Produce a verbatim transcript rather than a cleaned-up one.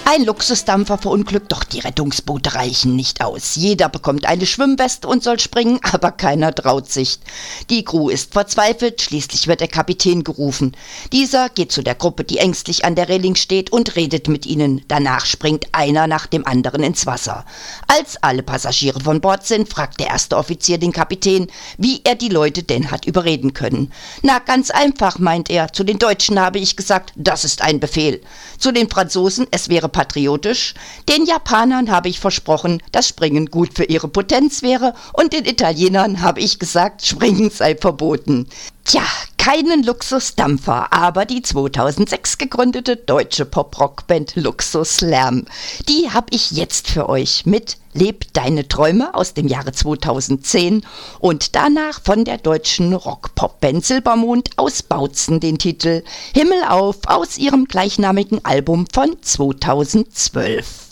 Ein Luxusdampfer verunglückt, doch die Rettungsboote reichen nicht aus. Jeder bekommt eine Schwimmweste und soll springen, aber keiner traut sich. Die Crew ist verzweifelt, schließlich wird der Kapitän gerufen. Dieser geht zu der Gruppe, die ängstlich an der Reling steht, und redet mit ihnen. Danach springt einer nach dem anderen ins Wasser. Als alle Passagiere von Bord sind, fragt der erste Offizier den Kapitän, wie er die Leute denn hat überreden können. Na, ganz einfach, meint er. Zu den Deutschen habe ich gesagt, das ist ein Befehl. Zu den Franzosen, es wäre patriotisch. Den Japanern habe ich versprochen, dass Springen gut für ihre Potenz wäre. Und den Italienern habe ich gesagt, Springen sei verboten. Tja, keinen Luxusdampfer, aber die zweitausendsechs gegründete deutsche Pop-Rock-Band Luxus Lärm. Die habe ich jetzt für euch mit Leb deine Träume aus dem Jahre zweitausendzehn und danach von der deutschen Rock-Pop-Band Silbermond aus Bautzen den Titel Himmel auf aus ihrem gleichnamigen Album von zweitausendzwölf.